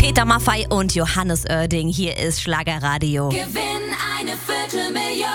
Peter Maffay und Johannes Oerding. Hier ist Schlagerradio. Gewinn eine Viertelmillion.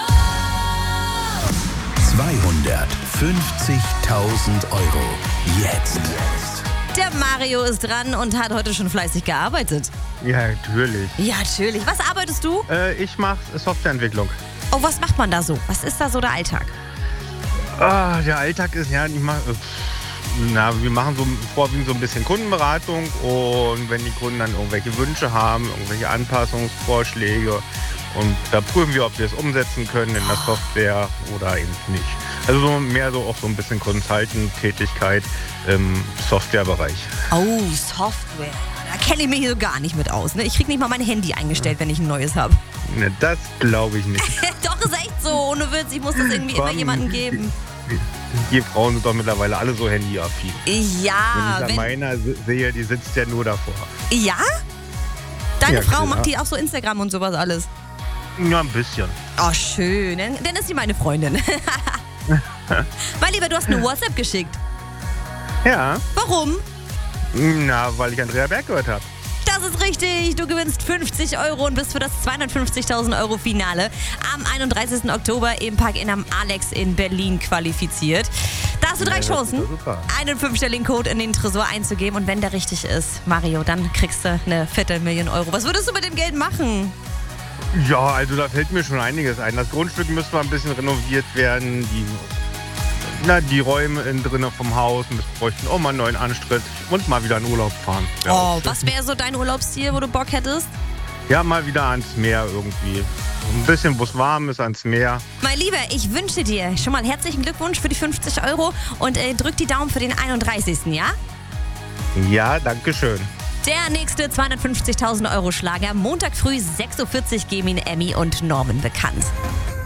250.000 Euro. Jetzt. Der Mario ist dran und hat heute schon fleißig gearbeitet. Ja, natürlich. Ja, natürlich. Was arbeitest du? Ich mache Softwareentwicklung. Oh, was macht man da so? Was ist da so der Alltag? Der Alltag ist ja nicht mal. Wir machen so vorwiegend so ein bisschen Kundenberatung, und wenn die Kunden dann irgendwelche Wünsche haben, irgendwelche Anpassungsvorschläge, und da prüfen wir, ob wir es umsetzen können in der Software oder eben nicht. Also so mehr so auch so ein bisschen Consultant-Tätigkeit im Softwarebereich. Oh, Software. Da kenne ich mich so gar nicht mit aus. Ne? Ich krieg nicht mal mein Handy eingestellt, wenn ich ein neues habe. Ne, das glaube ich nicht. Doch, ist echt so. Ohne Witz, ich muss das irgendwie immer jemandem geben. Die Frauen sind doch mittlerweile alle so handyaffin. Ja. Wenn ich da meiner sehe, die sitzt ja nur davor. Ja? Deine Ja, Frau klar. macht die auch so Instagram und sowas alles? Ja, ein bisschen. Oh, schön. Dann ist sie meine Freundin. Mein Lieber, du hast eine WhatsApp geschickt. Ja, Warum? weil ich Andrea Berg gehört habe. Das ist richtig. Du gewinnst 50 Euro und bist für das 250.000 Euro Finale am 31. Oktober im Park in am Alex in Berlin qualifiziert. Da hast du 3 Ja, das ist Chancen, doch super. einen 5-stelligen Code in den Tresor einzugeben. Und wenn der richtig ist, Mario, dann kriegst du eine Viertelmillion Euro. Was würdest du mit dem Geld machen? Ja, also da fällt mir schon einiges ein. Das Grundstück müsste mal ein bisschen renoviert werden. Die Räume innen drinnen vom Haus bräuchten auch mal einen neuen Anstritt und mal wieder in Urlaub fahren. Ja, Oh, schön. was wäre so dein Urlaubsziel, wo du Bock hättest? Ja, mal wieder ans Meer irgendwie. Ein bisschen, wo es warm ist, ans Meer. Mein Lieber, ich wünsche dir schon mal herzlichen Glückwunsch für die 50 Euro und drück die Daumen für den 31. Ja? Ja, danke schön. Der nächste 250.000 Euro Schlager. Montag früh 6.40 Uhr geben ihn Emmy und Norman bekannt.